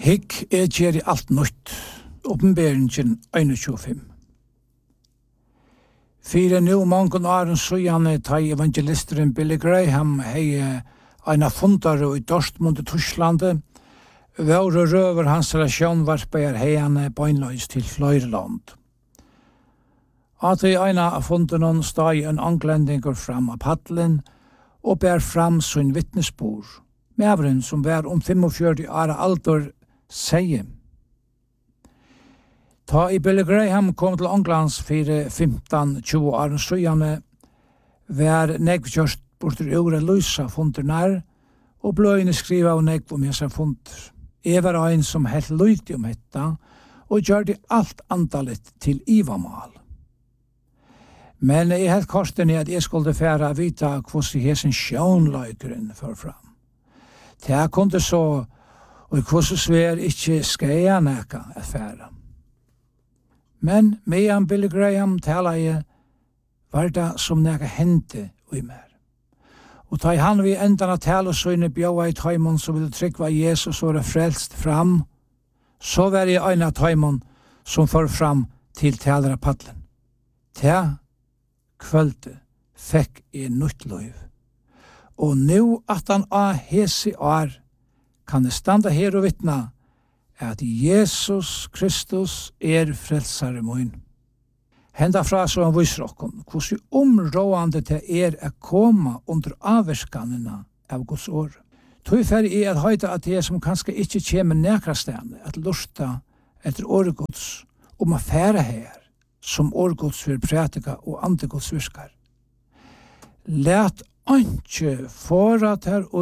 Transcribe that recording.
Hikk gjør I alt nytt. Åpenberingen 21. Fire nu mange åren søgjane ta evangelisteren Billy Graham hei eina fundare I Dortmund I Tysklandet, våre røver hans relasjon varpeier heiane beinleis til Fløyreland. At I eina av fundenon steg en anglendinger fram av paddelen og ber fram sin vittnesbord, mevren som var 45 år alder sier. Ta I Billy Graham kom til Anglands for 15-20 år søgjane, var negvkjørst bortur ure lysa funder nær, og bløyene skriva av negv om hese funder. Jeg var ein som helt lydde om hetta, og gjør det alt andalit til ivamal. Men jeg helt korsten I at jeg skulle færa vita hvordan hesen sjånløykeren for fram. Det kunde så, og hvordan svær ikke skreia neka at færa. Men medan Billy Graham tala I, var det som neka hente I mer. Og ta I han vi endan av tala søyne bjøa I taimon som ville tryggva Jesus og frelst fram, så var I ein av taimon som får fram til talera paddelen. Ta kvölde fekk I nytt liv. Og nu at han av hesi år kan det standa her og vittna at Jesus Kristus frelsare mun. Henda fra så han viser okkon, hvordan områdande det å koma under avverskanina av Guds år. Tog I at høyta at det som kanskje ikke kjemer nekra stedene, at lusta etter åregods, å fære her, som åregods vil prætika og andegods virkar. Læt ikke forat her og